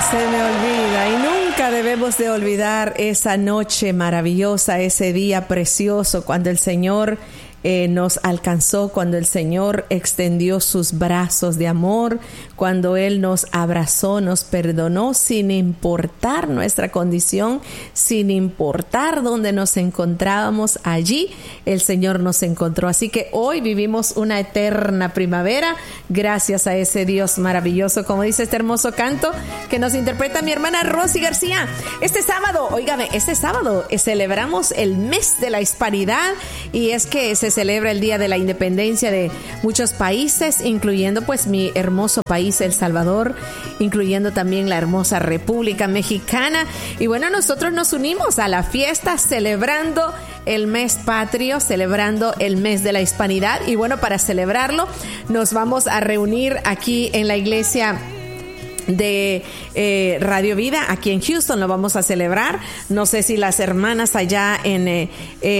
se me olvida y nunca debemos de olvidar esa noche maravillosa, ese día precioso cuando el Señor nos alcanzó, cuando el Señor extendió sus brazos de amor, cuando Él nos abrazó, nos perdonó sin importar nuestra condición, sin importar dónde nos encontrábamos, allí el Señor nos encontró. Así que hoy vivimos una eterna primavera gracias a ese Dios maravilloso, como dice este hermoso canto que nos interpreta mi hermana Rosy García. Este sábado celebramos el mes de la hispanidad, y es que se celebra el Día de la Independencia de muchos países, incluyendo pues mi hermoso país, El Salvador, incluyendo también la hermosa República Mexicana. Y bueno, nosotros nos unimos a la fiesta celebrando el mes patrio, celebrando el mes de la hispanidad. Y bueno, para celebrarlo nos vamos a reunir aquí en la iglesia de Radio Vida, aquí en Houston. Lo vamos a celebrar. No sé si las hermanas allá en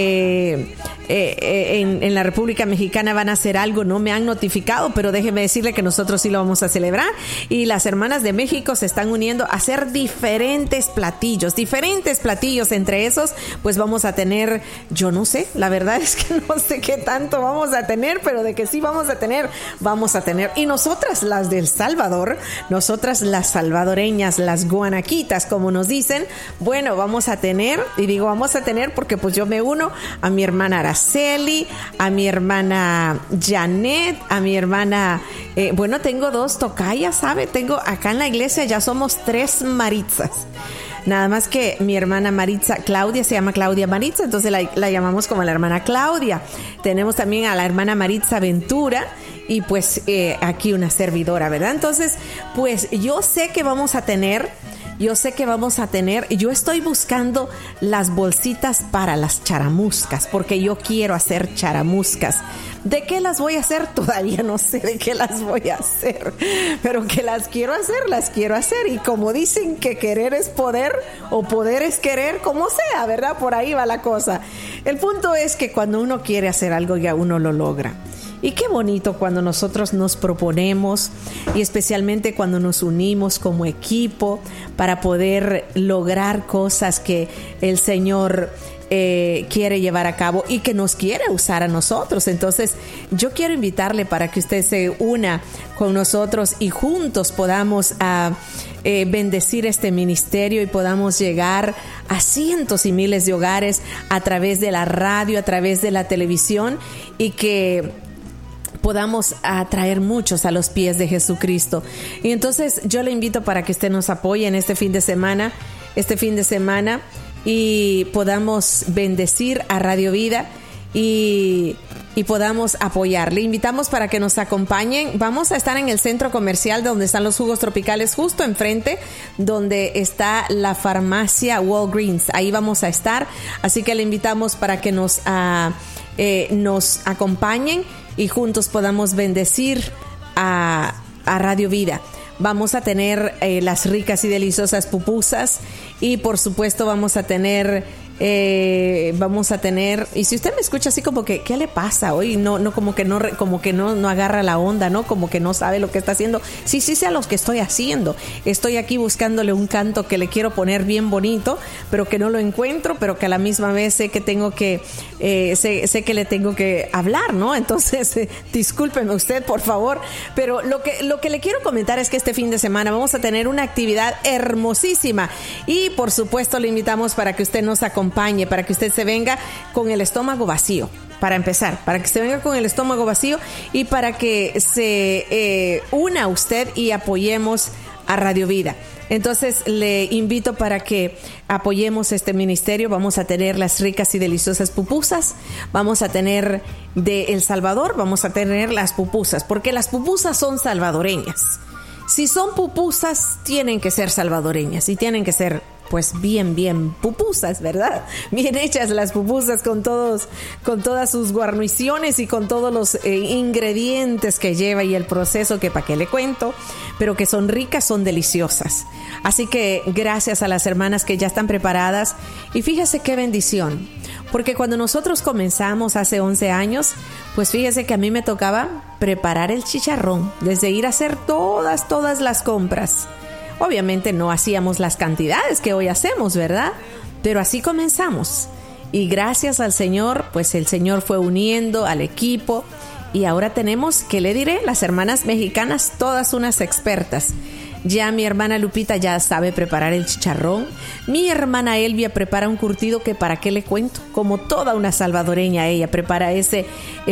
la República Mexicana van a hacer algo, no me han notificado, pero déjeme decirle que nosotros sí lo vamos a celebrar, y las hermanas de México se están uniendo a hacer diferentes platillos. Entre esos pues vamos a tener, yo no sé, la verdad es que no sé qué tanto vamos a tener, pero de que sí vamos a tener. Y nosotras, las del Salvador, nosotras las salvadoreñas, las guanaquitas, como nos dicen, bueno, vamos a tener, y digo vamos a tener porque pues yo me uno a mi hermana Araceli, a mi hermana Janet, a mi hermana, bueno, tengo 2 tocayas, ¿sabe? Tengo acá en la iglesia, ya somos 3 Maritzas. Nada más que mi hermana Maritza, Claudia, se llama Claudia Maritza, entonces la llamamos como la hermana Claudia. Tenemos también a la hermana Maritza Ventura, y pues aquí una servidora, ¿verdad? Entonces, pues yo sé que vamos a tener, yo estoy buscando las bolsitas para las charamuscas, porque yo quiero hacer charamuscas. ¿De qué las voy a hacer? Todavía no sé de qué las voy a hacer, pero que las quiero hacer. Y como dicen que querer es poder, o poder es querer, como sea, ¿verdad? Por ahí va la cosa. El punto es que cuando uno quiere hacer algo, ya uno lo logra. Y qué bonito cuando nosotros nos proponemos, y especialmente cuando nos unimos como equipo para poder lograr cosas que el Señor quiere llevar a cabo y que nos quiere usar a nosotros. Entonces yo quiero invitarle para que usted se una con nosotros y juntos podamos bendecir este ministerio y podamos llegar a cientos y miles de hogares a través de la radio, a través de la televisión, y que podamos atraer muchos a los pies de Jesucristo. Y entonces yo le invito para que usted nos apoye en este fin de semana, y podamos bendecir a Radio Vida y podamos apoyar. Le invitamos para que nos acompañen. Vamos a estar en el centro comercial donde están los jugos tropicales, justo enfrente donde está la farmacia Walgreens. Ahí vamos a estar, así que le invitamos para que nos acompañen y juntos podamos bendecir a Radio Vida. Vamos a tener las ricas y deliciosas pupusas, y por supuesto vamos a tener, y si usted me escucha así como que, ¿qué le pasa hoy? Como que no agarra la onda, ¿no? Como que no sabe lo que está haciendo. Sí sé a lo que estoy haciendo. Estoy aquí buscándole un canto que le quiero poner bien bonito, pero que no lo encuentro, pero que a la misma vez sé que le tengo que hablar, ¿no? Entonces, discúlpeme usted, por favor. Pero lo que le quiero comentar es que este fin de semana vamos a tener una actividad hermosísima, y por supuesto le invitamos para que usted nos acompañe, para que usted se venga con el estómago vacío. Para empezar, para que se venga con el estómago vacío y para que se una usted y apoyemos a Radio Vida. Entonces le invito para que apoyemos este ministerio. Vamos a tener las ricas y deliciosas pupusas. Vamos a tener de El Salvador, vamos a tener las pupusas, porque las pupusas son salvadoreñas. Si son pupusas, tienen que ser salvadoreñas y tienen que ser pues bien pupusas, ¿verdad? Bien hechas las pupusas con todas sus guarniciones y con todos los ingredientes que lleva y el proceso que para qué le cuento, pero que son ricas, son deliciosas. Así que gracias a las hermanas que ya están preparadas, y fíjese qué bendición, porque cuando nosotros comenzamos hace 11 años, pues fíjese que a mí me tocaba preparar el chicharrón, desde ir a hacer todas las compras. Obviamente no hacíamos las cantidades que hoy hacemos, ¿verdad? Pero así comenzamos. Y gracias al Señor, pues el Señor fue uniendo al equipo. Y ahora tenemos, ¿qué le diré? Las hermanas mexicanas, todas unas expertas. Ya mi hermana Lupita ya sabe preparar el chicharrón. Mi hermana Elvia prepara un curtido que para qué le cuento. Como toda una salvadoreña, ella prepara ese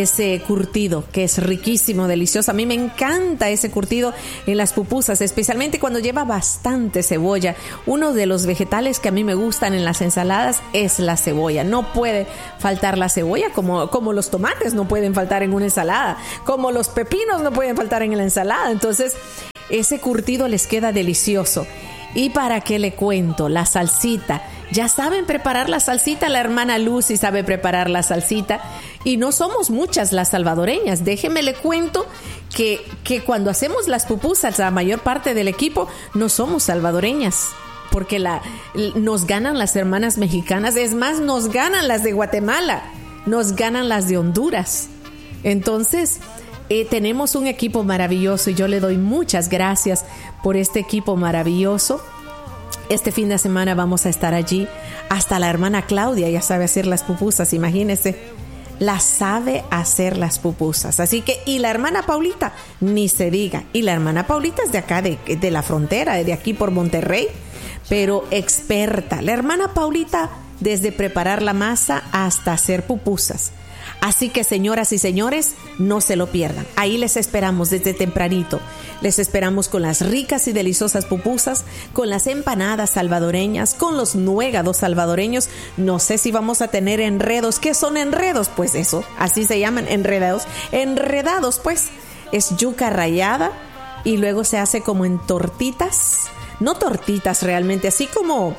curtido que es riquísimo, delicioso. A mí me encanta ese curtido en las pupusas, especialmente cuando lleva bastante cebolla. Uno de los vegetales que a mí me gustan en las ensaladas es la cebolla. No puede faltar la cebolla, como los tomates no pueden faltar en una ensalada, como los pepinos no pueden faltar en la ensalada. Entonces, ese curtido les queda delicioso. Y para qué le cuento, la salsita. Ya saben preparar la salsita, la hermana Lucy sabe preparar la salsita. Y no somos muchas las salvadoreñas. Déjeme le cuento que cuando hacemos las pupusas, la mayor parte del equipo no somos salvadoreñas. Porque nos ganan las hermanas mexicanas. Es más, nos ganan las de Guatemala. Nos ganan las de Honduras. Entonces, tenemos un equipo maravilloso y yo le doy muchas gracias por este equipo maravilloso. Este fin de semana vamos a estar allí. Hasta la hermana Claudia ya sabe hacer las pupusas, imagínense. La sabe hacer las pupusas. Así que, y la hermana Paulita, ni se diga. Y la hermana Paulita es de acá, de la frontera, de aquí por Monterrey, pero experta. La hermana Paulita, desde preparar la masa hasta hacer pupusas. Así que, señoras y señores, no se lo pierdan. Ahí les esperamos desde tempranito. Les esperamos con las ricas y deliciosas pupusas, con las empanadas salvadoreñas, con los nuegados salvadoreños. No sé si vamos a tener enredos. ¿Qué son enredos? Pues eso, así se llaman, enredados. Enredados, pues, es yuca rallada y luego se hace como en tortitas. No tortitas realmente, así como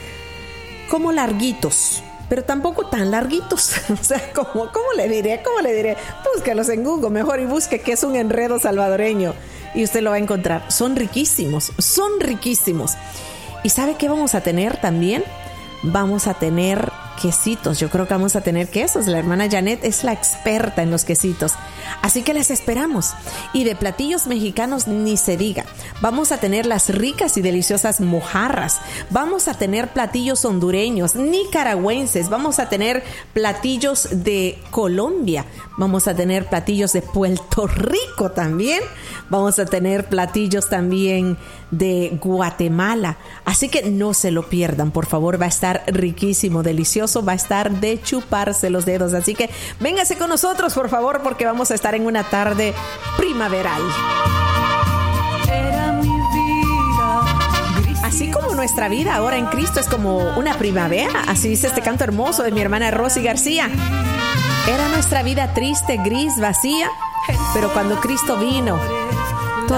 larguitos. Pero tampoco tan larguitos. O sea, ¿cómo le diré? Búscalos en Google mejor y busque qué es un enredo salvadoreño. Y usted lo va a encontrar. Son riquísimos. ¿Y sabe qué vamos a tener también? Vamos a tener quesitos. Yo creo que vamos a tener quesos. La hermana Janet es la experta en los quesitos. Así que les esperamos. Y de platillos mexicanos ni se diga. Vamos a tener las ricas y deliciosas mojarras. Vamos a tener platillos hondureños, nicaragüenses. Vamos a tener platillos de Colombia. Vamos a tener platillos de Puerto Rico también. Vamos a tener platillos también de Guatemala. Así que no se lo pierdan, por favor. Va a estar riquísimo, delicioso. Va a estar de chuparse los dedos. Así que véngase con nosotros, por favor, porque vamos a estar en una tarde primaveral. Así como nuestra vida ahora en Cristo es como una primavera, así dice este canto hermoso de mi hermana Rosy García. Era nuestra vida triste, gris, vacía, pero cuando Cristo vino,